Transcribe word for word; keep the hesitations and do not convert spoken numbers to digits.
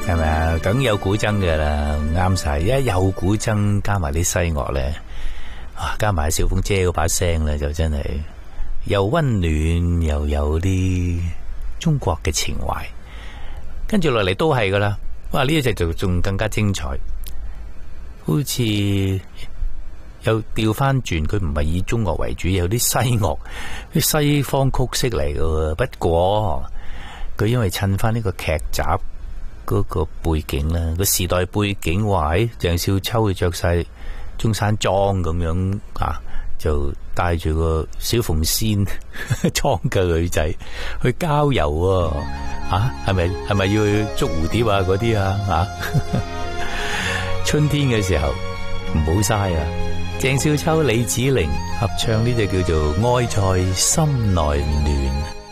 係咪啊？梗有古箏嘅啦，啱晒。一有古箏加埋啲西樂咧，啊，加埋小鳳姐嗰把聲咧，就真係又溫暖又有啲中國嘅情懷。跟住落嚟都係噶啦，哇！呢一隻就仲更加精彩，好似又調翻轉，佢唔係以中樂為主，有啲西樂，啲西方曲式嚟嘅。不過佢因為襯翻呢個劇集嗰個背景啦，個時代背景話喺鄭少秋着晒中山裝咁樣啊，就帶住個小鳳仙裝嘅女仔去郊遊啊，係咪係咪要去捉蝴蝶啊嗰啲啊啊？春天嘅時候唔好嘥啊！鄭少秋、李子玲合唱呢隻叫做《愛在心內暖》。